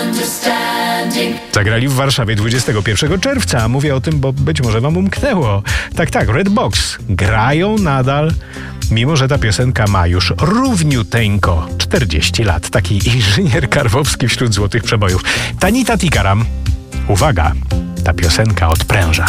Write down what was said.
Zagrali w Warszawie 21 czerwca. Mówię o tym, bo być może wam umknęło. Tak, Red Box. Grają nadal, mimo że ta piosenka ma już równiuteńko 40 lat. Taki inżynier Karwowski wśród złotych przebojów. Tanita Tikaram. Uwaga, ta piosenka odpręża.